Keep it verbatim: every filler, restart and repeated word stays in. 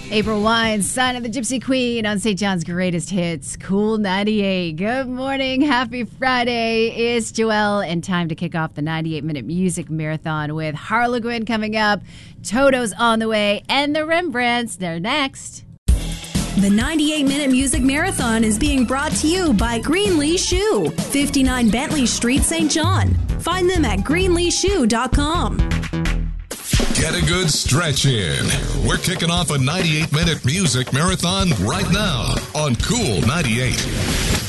April Wines, Sign of the Gypsy Queen on Saint John's Greatest Hits, Cool ninety-eight. Good morning. Happy Friday. It's Joelle, and time to kick off the ninety-eight minute music marathon with Harlequin coming up, Toto's on the way, and the Rembrandts. They're next. The ninety-eight minute music marathon is being brought to you by Greenlee Shoe, fifty-nine Bentley Street, Saint John. Find them at greenlee shoe dot com. Get a good stretch in. We're kicking off a ninety-eight minute music marathon right now on Cool ninety-eight.